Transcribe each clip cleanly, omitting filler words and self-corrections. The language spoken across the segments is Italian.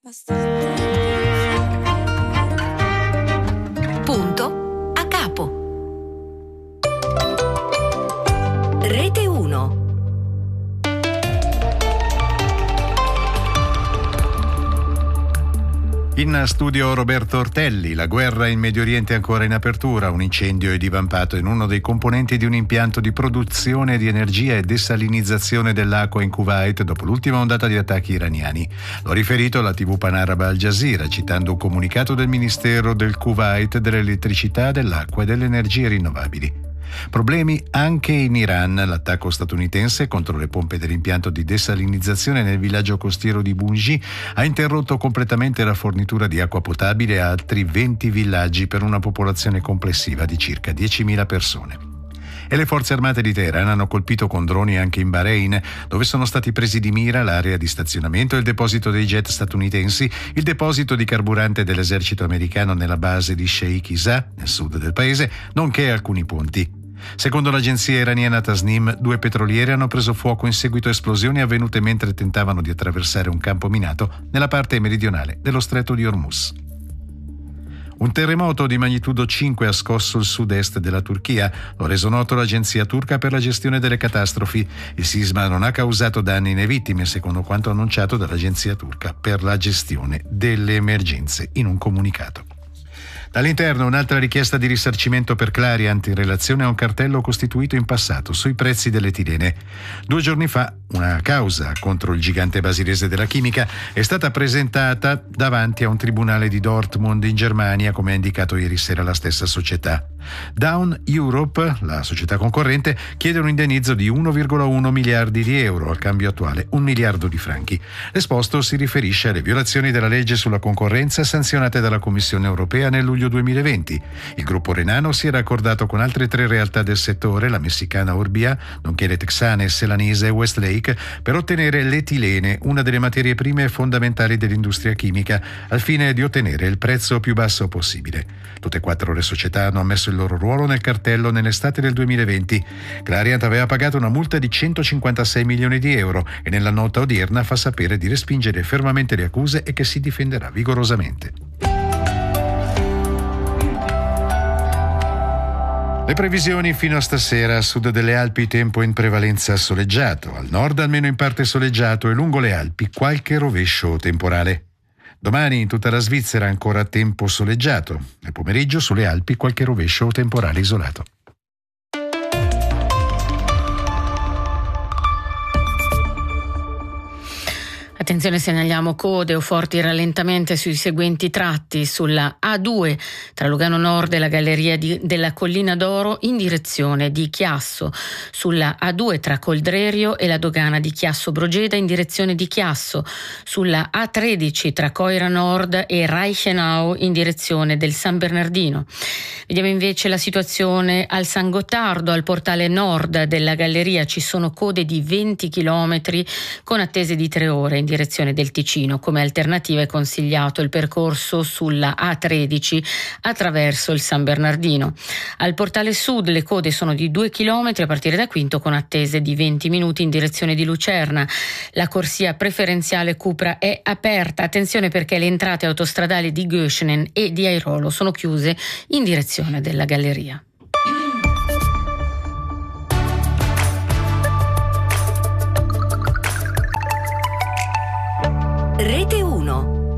Punto a capo. Rete 1. In studio Roberto Ortelli. La guerra in Medio Oriente è ancora in apertura. Un incendio è divampato in uno dei componenti di un impianto di produzione di energia e desalinizzazione dell'acqua in Kuwait dopo l'ultima ondata di attacchi iraniani. L'ha riferito la TV panaraba Al Jazeera, citando un comunicato del Ministero del Kuwait dell'elettricità, dell'acqua e delle energie rinnovabili. Problemi anche in Iran. L'attacco statunitense contro le pompe dell'impianto di desalinizzazione nel villaggio costiero di Bunji ha interrotto completamente la fornitura di acqua potabile a altri 20 villaggi per una popolazione complessiva di circa 10.000 persone. E le forze armate di Teheran hanno colpito con droni anche in Bahrain, dove sono stati presi di mira l'area di stazionamento e il deposito dei jet statunitensi, il deposito di carburante dell'esercito americano nella base di Sheikh Isa, nel sud del paese, nonché alcuni ponti. Secondo l'agenzia iraniana Tasnim, 2 petroliere hanno preso fuoco in seguito a esplosioni avvenute mentre tentavano di attraversare un campo minato nella parte meridionale dello stretto di Hormuz. Un terremoto di magnitudo 5 ha scosso il sud-est della Turchia, lo ha reso noto l'agenzia turca per la gestione delle catastrofi. Il sisma non ha causato danni né vittime, secondo quanto annunciato dall'agenzia turca per la gestione delle emergenze in un comunicato. Dall'interno un'altra richiesta di risarcimento per Clariant in relazione a un cartello costituito in passato sui prezzi dell'etilene. 2 giorni fa una causa contro il gigante basilese della chimica è stata presentata davanti a un tribunale di Dortmund in Germania, come ha indicato ieri sera la stessa società. Down Europe, la società concorrente, chiede un indennizzo di 1,1 miliardi di euro, al cambio attuale 1 miliardo di franchi. L'esposto si riferisce alle violazioni della legge sulla concorrenza sanzionate dalla Commissione europea nel luglio 2020. Il gruppo renano si era accordato con altre 3 realtà del settore, la messicana Orbia, nonché le texane Celanese e Westlake, per ottenere l'etilene, una delle materie prime fondamentali dell'industria chimica, al fine di ottenere il prezzo più basso possibile. Tutte e 4 le società hanno ammesso il loro ruolo nel cartello nell'estate del 2020. Clariant aveva pagato una multa di 156 milioni di euro e nella nota odierna fa sapere di respingere fermamente le accuse e che si difenderà vigorosamente. Le previsioni fino a stasera: a sud delle Alpi tempo in prevalenza soleggiato, al nord almeno in parte soleggiato e lungo le Alpi qualche rovescio temporale. Domani in tutta la Svizzera ancora tempo soleggiato, nel pomeriggio sulle Alpi qualche rovescio temporale isolato. Attenzione, segnaliamo code o forti rallentamenti sui seguenti tratti: sulla A2 tra Lugano Nord e la galleria della Collina d'Oro in direzione di Chiasso, sulla A2 tra Coldrerio e la dogana di Chiasso Brogeda in direzione di Chiasso, sulla A13 tra Coira Nord e Reichenau in direzione del San Bernardino. Vediamo invece la situazione al San Gottardo, al portale nord della galleria ci sono code di 20 km con attese di 3 ore in direzione del Ticino. Come alternativa è consigliato il percorso sulla A13 attraverso il San Bernardino. Al portale sud le code sono di 2 km a partire da Quinto con attese di 20 minuti in direzione di Lucerna. La corsia preferenziale Cupra è aperta. Attenzione perché le entrate autostradali di Göschenen e di Airolo sono chiuse in direzione della galleria. Rete 1.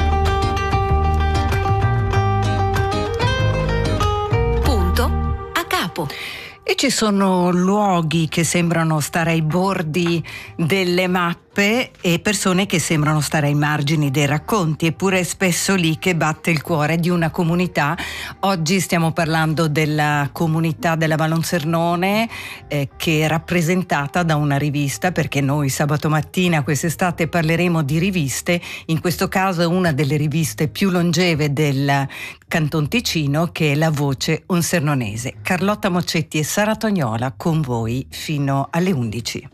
Punto a capo. E ci sono luoghi che sembrano stare ai bordi delle mappe e persone che sembrano stare ai margini dei racconti, eppure è spesso lì che batte il cuore di una comunità. Oggi stiamo parlando della comunità della Valonsernone che è rappresentata da una rivista, perché noi sabato mattina quest'estate parleremo di riviste. In questo caso è una delle riviste più longeve del Canton Ticino, che è La Voce Onsernonese. Carlotta Moccetti e Sara Tognola con voi fino alle 11.